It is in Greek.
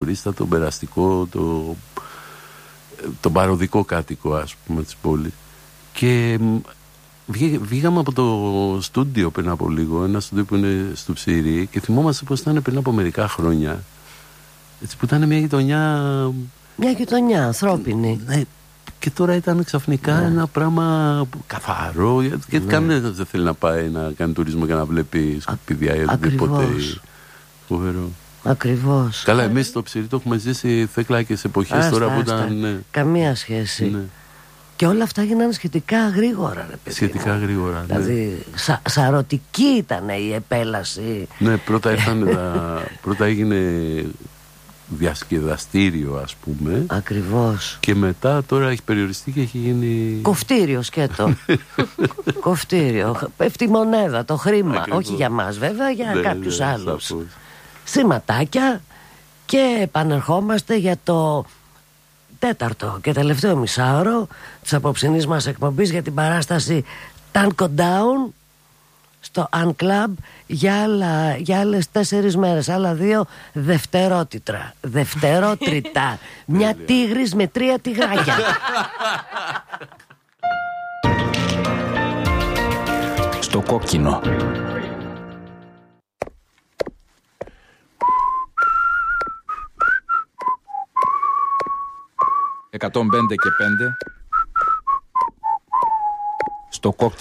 λαμπρίστα, τον περαστικό, τον παροδικό κάτοικο, ας πούμε, της πόλης. Και βγήκαμε από το στούντιο πριν από λίγο, ένα στούντιο που είναι στο Ψήρι, και θυμόμαστε πως ήταν πριν από μερικά χρόνια. Έτσι, που ήταν μια γειτονιά. Μια γειτονιά ανθρώπινη. Ναι, και τώρα ήταν ξαφνικά ένα πράγμα καθαρό. Γιατί κανένας δεν θέλει να πάει να κάνει τουρισμό και να βλέπει σκουπίδια ή οτιδήποτε φοβερό. Ακριβώς. Καλά, εμείς στο Ψήρι το έχουμε ζήσει θεκλάκες εποχές τώρα που ήταν. Ναι. Καμία σχέση. Ναι. Και όλα αυτά γίνανε σχετικά γρήγορα, ρε παιδί. Σχετικά γρήγορα. Δηλαδή, σαρωτική ήταν η επέλαση. Ναι, πρώτα έγινε διασκεδαστήριο, ας πούμε. Ακριβώς. Και μετά τώρα έχει περιοριστεί και έχει γίνει κοφτήριο, σκέτο. Κοφτήριο. Πέφτει η μονέδα, το χρήμα. Ακριβώς. Όχι για μας βέβαια, για κάποιους άλλους. Σαφώς. Σηματάκια. Και επανερχόμαστε για το τέταρτο και τελευταίο μισάωρο της απόψινής μας εκπομπής, για την παράσταση Tango Down στο Unclub για άλλες 4 μέρες. Άλλα 2 δευτερότριτα. Μια τίγρης με 3 τυγράκια. Στο κόκκινο. «105 και 5» στο κόκκινο.